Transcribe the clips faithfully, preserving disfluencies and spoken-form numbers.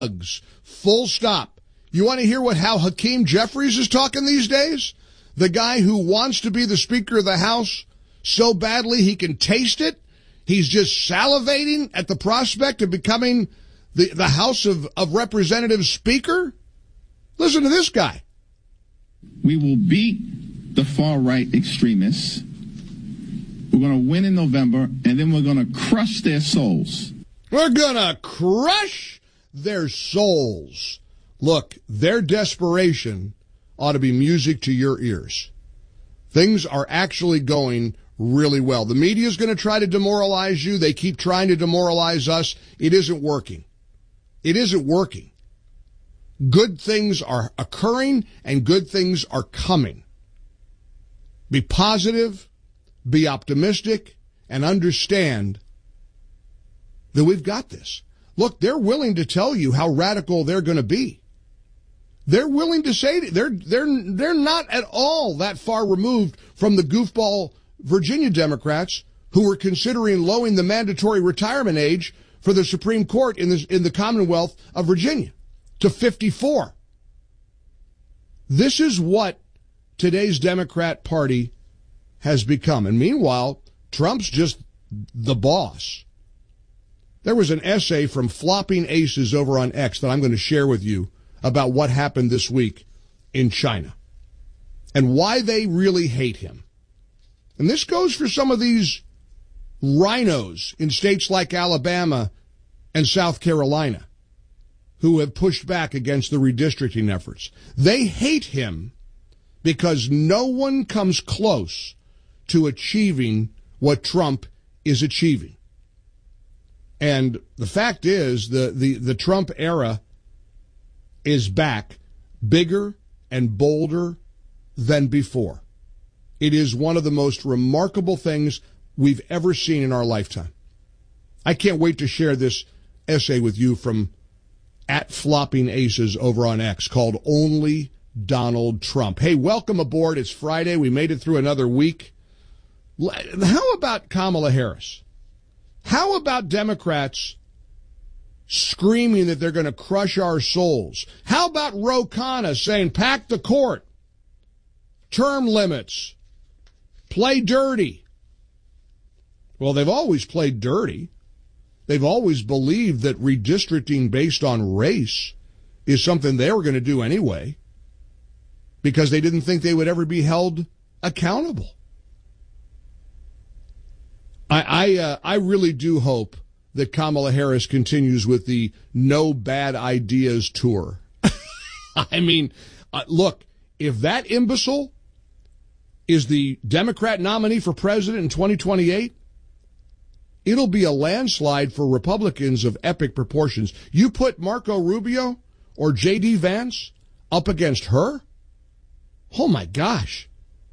thugs. Full stop. You want to hear what how Hakeem Jeffries is talking these days? The guy who wants to be the Speaker of the House so badly he can taste it. He's just salivating at the prospect of becoming the, the House of, of Representatives Speaker. Listen to this guy. We will beat the far-right extremists. We're going to win in November, and then we're going to crush their souls. We're going to crush their souls. Look, their desperation ought to be music to your ears. Things are actually going really well. The media is going to try to demoralize you. They keep trying to demoralize us. It isn't working. It isn't working. Good things are occurring and good things are coming. Be positive, be optimistic, and understand that we've got this. Look, they're willing to tell you how radical they're going to be. They're willing to say they're they're they're not at all that far removed from the goofball Virginia Democrats who were considering lowering the mandatory retirement age for the Supreme Court in the in the Commonwealth of Virginia to fifty-four. This is what today's Democrat Party has become. And meanwhile, Trump's just the boss. There was an essay from Flopping Aces over on X that I'm going to share with you about what happened this week in China and why they really hate him. And this goes for some of these rhinos in states like Alabama and South Carolina who have pushed back against the redistricting efforts. They hate him because no one comes close to achieving what Trump is achieving. And the fact is, the, the, the Trump era is back, bigger and bolder than before. It is one of the most remarkable things we've ever seen in our lifetime. I can't wait to share this essay with you from at Flopping Aces over on X called Only Donald Trump. Hey, welcome aboard. It's Friday. We made it through another week. How about Kamala Harris? How about Democrats screaming that they're going to crush our souls? How about Ro Khanna saying, pack the court, term limits, play dirty? Well, they've always played dirty. They've always believed that redistricting based on race is something they were going to do anyway because they didn't think they would ever be held accountable. I I, uh, I really do hope that Kamala Harris continues with the No Bad Ideas tour. I mean, uh, look, if that imbecile is the Democrat nominee for president in twenty twenty-eight, it'll be a landslide for Republicans of epic proportions. You put Marco Rubio or J D Vance up against her? Oh, my gosh.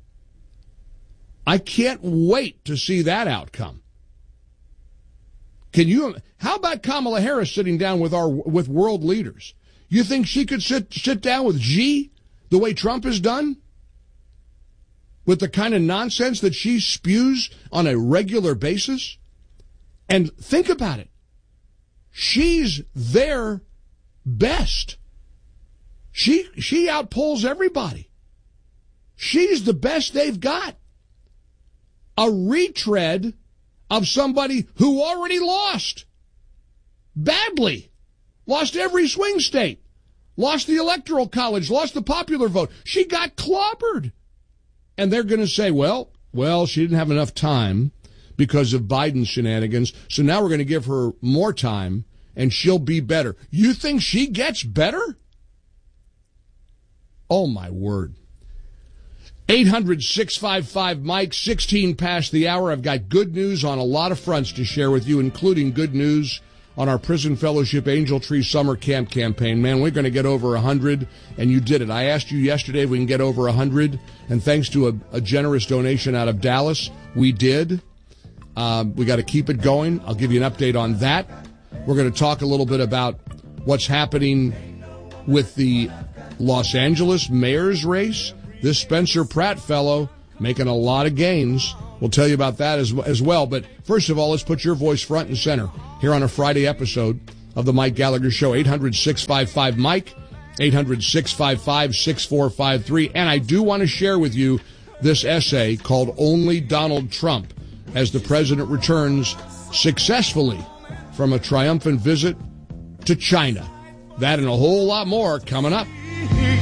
I can't wait to see that outcome. Can you? How about Kamala Harris sitting down with our with world leaders? You think she could sit sit down with Xi the way Trump has done? With the kind of nonsense that she spews on a regular basis? And think about it. She's their best. She she outpolls everybody. She's the best they've got. A retread of somebody who already lost badly, lost every swing state, lost the electoral college, lost the popular vote. She got clobbered. And they're going to say, well, well, she didn't have enough time because of Biden's shenanigans, so now we're going to give her more time and she'll be better. You think she gets better? Oh, my word. eight hundred, six five five, Mike, sixteen past the hour. I've got good news on a lot of fronts to share with you, including good news on our Prison Fellowship Angel Tree Summer Camp campaign. Man, we're going to get over one hundred, and you did it. I asked you yesterday if we can get over one hundred, and thanks to a, a generous donation out of Dallas, we did. Um, we got to keep it going. I'll give you an update on that. We're going to talk a little bit about what's happening with the Los Angeles mayor's race. This Spencer Pratt fellow making a lot of gains. We'll tell you about that as, as well. But first of all, let's put your voice front and center here on a Friday episode of the Mike Gallagher Show, eight hundred, six five five, Mike, eight hundred, six five five, six four five three. And I do want to share with you this essay called Only Donald Trump, as the president returns successfully from a triumphant visit to China. That and a whole lot more coming up.